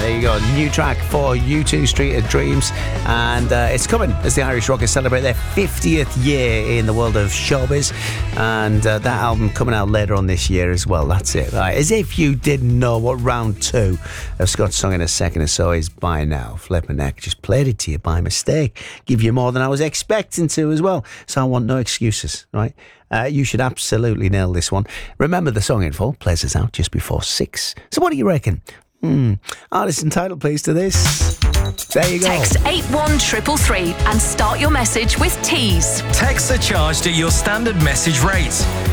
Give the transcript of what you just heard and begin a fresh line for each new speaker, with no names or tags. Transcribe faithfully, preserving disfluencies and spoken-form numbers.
There you go. New track for U two, Street of Dreams. And uh, it's coming as the Irish Rockers celebrate their fiftieth year in the world of showbiz. And uh, that album coming out later on this year as well. That's it. Right. As if you didn't know what round two of Scott's Song in a Second or So is by now. Flipping heck, just played it to you by mistake. Give you more than I was expecting to as well. So I want no excuses, right? Uh, you should absolutely nail this one. Remember, the song info plays us out just before six. So what do you reckon? Hmm. Artist and title, please, to this. There you go.
Text eight one three three three and start your message with Tease.
Texts are charged at your standard message rate.